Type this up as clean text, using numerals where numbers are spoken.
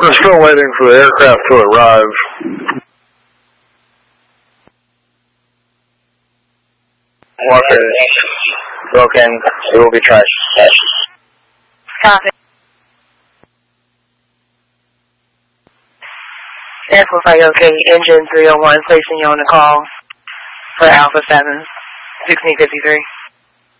We're still waiting for the aircraft to arrive. Walker, broken. It will be trashed. Copy. Amplify OK, engine 301, placing you on the call for Alpha 7, 1653.